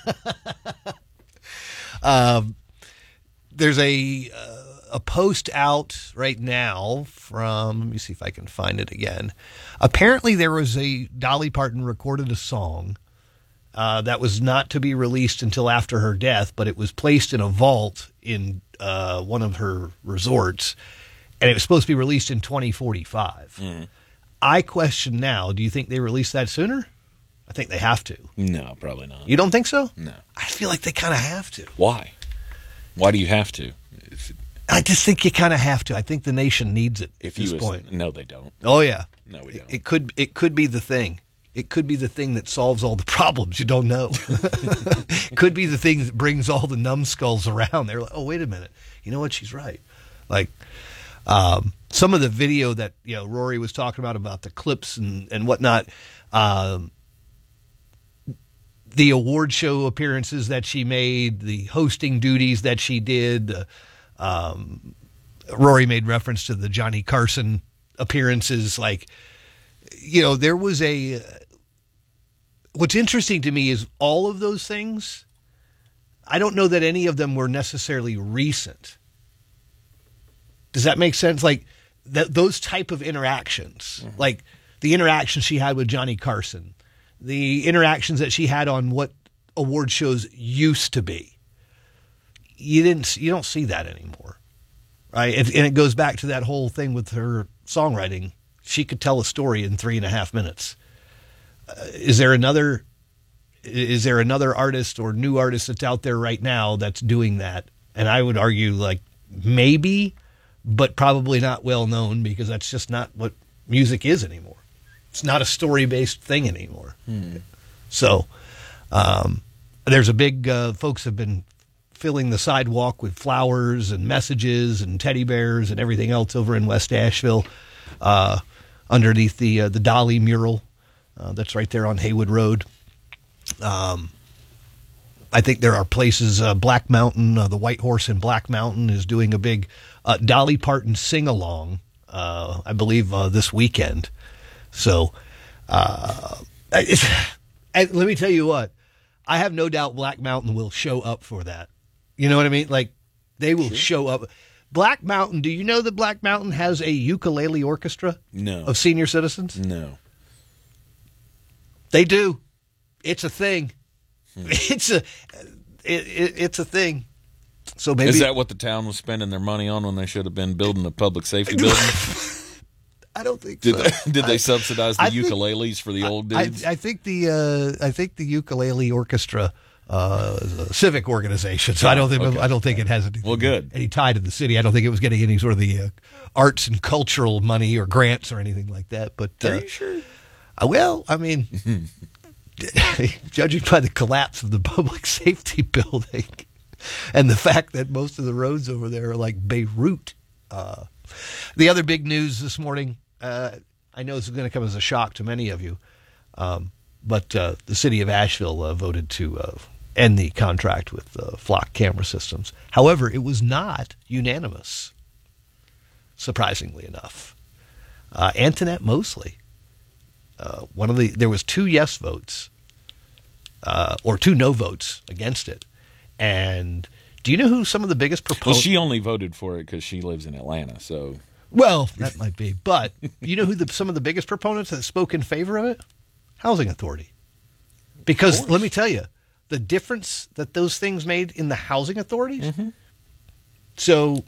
There's a post out right now from, let me see if I can find it again. Apparently there was Dolly Parton recorded a song that was not to be released until after her death, but it was placed in a vault in one of her resorts, and it was supposed to be released in 2045. Mm. I question now, do you think they released that sooner? I think they have to. No, probably not. You don't think so? No. I feel like they kind of have to. Why? Why do you have to? I just think you kind of have to. I think the nation needs it at this point. No, they don't. Oh, yeah. No, we don't. It could be the thing. It could be the thing that solves all the problems. You don't know. Could be the thing that brings all the numbskulls around. They're like, oh, wait a minute. You know what? She's right. Like some of the video that Rory was talking about the clips and whatnot, the award show appearances that she made, the hosting duties that she did. Rory made reference to the Johnny Carson appearances. Like, there was what's interesting to me is all of those things, I don't know that any of them were necessarily recent. Does that make sense? Like those type of interactions, mm-hmm. like the interactions she had with Johnny Carson, the interactions that she had on what award shows used to be. You don't see that anymore, right? And it goes back to that whole thing with her songwriting. She could tell a story in 3.5 minutes. Is there another artist or new artist that's out there right now that's doing that? And I would argue like maybe, but probably not well known, because that's just not what music is anymore. It's not a story-based thing anymore. So there's a big folks have been filling the sidewalk with flowers and messages and teddy bears and everything else over in West Asheville underneath the Dolly mural that's right there on Haywood Road. I think there are places, Black Mountain, the White Horse in Black Mountain is doing a big Dolly Parton sing-along, I believe, this weekend. So let me tell you what, I have no doubt Black Mountain will show up for that. You know what I mean? Like, they will show up. Black Mountain, do you know that Black Mountain has a ukulele orchestra? No. Of senior citizens? No. They do. It's a thing. It's a thing. So maybe is that what the town was spending their money on when they should have been building a public safety building? I don't think so. Did they subsidize the ukuleles for the old dudes? I think the ukulele orchestra is a civic organization, so I don't think it has any tie to the city. I don't think it was getting any sort of the arts and cultural money or grants or anything like that. But are you sure? Well, I mean, judging by the collapse of the public safety building and the fact that most of the roads over there are like Beirut. The other big news this morning, I know this is going to come as a shock to many of you, but the city of Asheville voted to end the contract with Flock Camera Systems. However, it was not unanimous, surprisingly enough. Antoinette Mosley, there was 2 yes votes, or 2 no votes against it. And do you know who some of the biggest proponents? Well, she only voted for it because she lives in Atlanta, so. Well, that might be. But you know who some of the biggest proponents that spoke in favor of it? Housing Authority. Because let me tell you, the difference that those things made in the housing authorities. Mm-hmm. So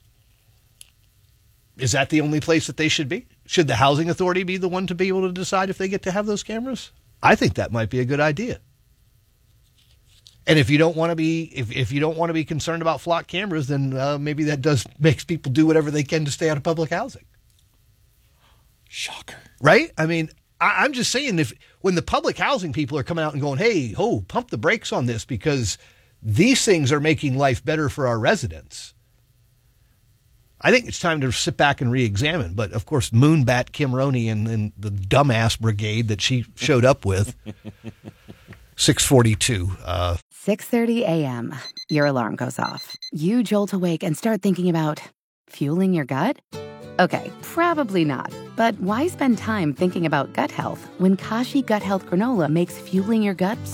is that the only place that they should be? Should the housing authority be the one to be able to decide if they get to have those cameras? I think that might be a good idea. And if you don't want to be, if you don't want to be concerned about Flock cameras, then maybe that makes people do whatever they can to stay out of public housing. Shocker, right? I mean, I'm just saying, when the public housing people are coming out and going, "Hey, pump the brakes on this because these things are making life better for our residents," I think it's time to sit back and re-examine. But of course, Moonbat Kim Roney and the dumbass brigade that she showed up with. 6:42. 6:30 a.m. Your alarm goes off. You jolt awake and start thinking about fueling your gut? Okay, probably not. But why spend time thinking about gut health when Kashi Gut Health Granola makes fueling your gut